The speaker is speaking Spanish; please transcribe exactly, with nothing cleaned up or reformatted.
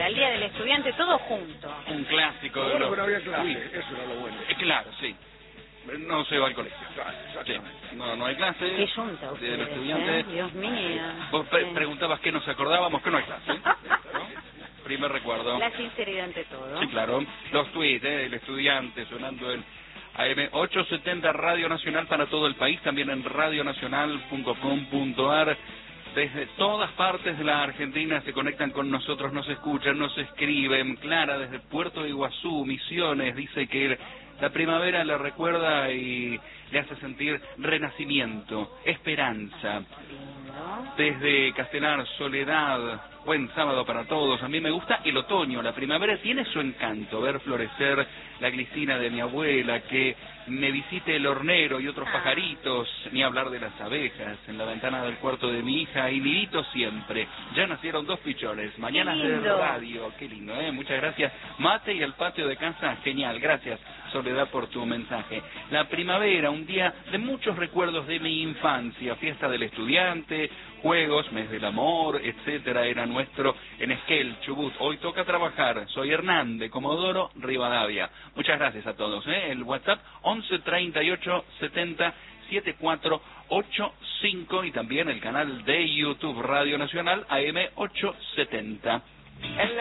el Día del Estudiante, todo junto. Un clásico de Bueno, los... pero había clase, Uy, eso era lo bueno. eh, claro, sí. No se va al colegio. Claro, Sí. exactamente. No, no hay clase. Qué junta de ustedes, los estudiantes. ¿eh? Dios mío. Vos pre Sí. preguntabas qué nos acordábamos, que no hay clase. ¿No? Primer recuerdo. La sinceridad ante todo. Sí, claro. Los tweets, ¿eh? El estudiante sonando en A M ochocientos setenta Radio Nacional para todo el país, también en radio nacional punto com punto a r. Desde todas partes de la Argentina se conectan con nosotros, nos escuchan, nos escriben. Clara desde Puerto de Iguazú, Misiones, dice que la primavera le recuerda y le hace sentir renacimiento, esperanza. Desde Castelar, Soledad, buen sábado para todos. A mí me gusta el otoño, la primavera tiene su encanto, ver florecer la glicina de mi abuela, que me visite el hornero y otros Ah. pajaritos, ni hablar de las abejas en la ventana del cuarto de mi hija, y nidito siempre. Ya nacieron dos pichones, mañanas de lindo. radio, qué lindo, ¿eh? Muchas gracias. Mate y el patio de casa, genial, gracias Soledad por tu mensaje. La primavera, un día de muchos recuerdos de mi infancia, fiesta del estudiante, juegos, mes del amor, etcétera, era nuestro en Esquel, Chubut. Hoy toca trabajar, soy Hernán de Comodoro, Rivadavia. Muchas gracias a todos, ¿eh? El WhatsApp once treinta y ocho setenta setenta y cuatro ochenta y cinco y también el canal de YouTube Radio Nacional A M ochocientos setenta.